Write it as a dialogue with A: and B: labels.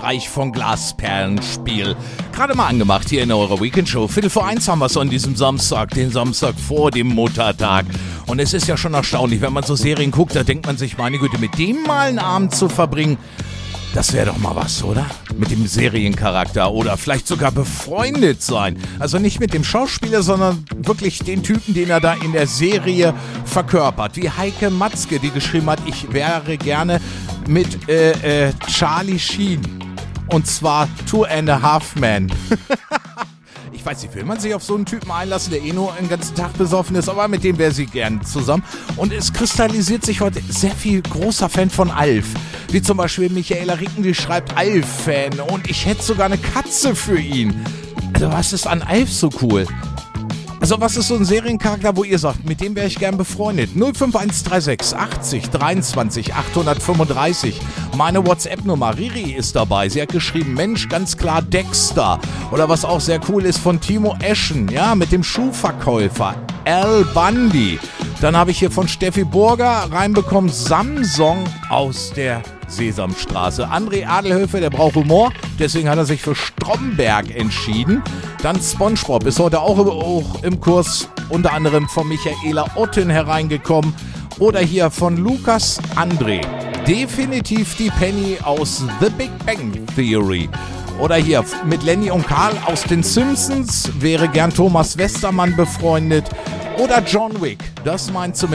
A: Streich von Glasperlenspiel. Gerade mal angemacht hier in eurer Weekendshow. 1:15 haben wir es an diesem Samstag, den Samstag vor dem Muttertag. Und es ist ja schon erstaunlich, wenn man so Serien guckt, da denkt man sich, meine Güte, mit dem mal einen Abend zu verbringen, das wäre doch mal was, oder? Mit dem Seriencharakter oder vielleicht sogar befreundet sein. Also nicht mit dem Schauspieler, sondern wirklich den Typen, den er da in der Serie verkörpert. Wie Heike Matzke, die geschrieben hat, ich wäre gerne mit Charlie Sheen. Und zwar 2.5 Men. Ich weiß nicht, will man sich auf so einen Typen einlassen, der nur den ganzen Tag besoffen ist, aber mit dem wäre sie gern zusammen. Und es kristallisiert sich heute sehr viel großer Fan von Alf. Wie zum Beispiel Michaela Ricken, die schreibt Alf-Fan und ich hätte sogar eine Katze für ihn. Also was ist an Alf so cool? Also was ist so ein Seriencharakter, wo ihr sagt, mit dem wäre ich gern befreundet? 05136 80 23 835. Meine WhatsApp-Nummer, Riri ist dabei. Sie hat geschrieben, Mensch, ganz klar Dexter. Oder was auch sehr cool ist von Timo Eschen, ja, mit dem Schuhverkäufer Al Bundy. Dann habe ich hier von Steffi Burger reinbekommen, Samsung aus der Sesamstraße. André Adelhöfe, der braucht Humor, deswegen hat er sich für Stromberg entschieden. Dann SpongeBob ist heute auch im Kurs, unter anderem von Michaela Otten hereingekommen. Oder hier von Lukas André. Definitiv die Penny aus The Big Bang Theory. Oder hier mit Lenny und Karl aus den Simpsons, wäre gern Thomas Westermann befreundet. Oder John Wick, das meint zumindest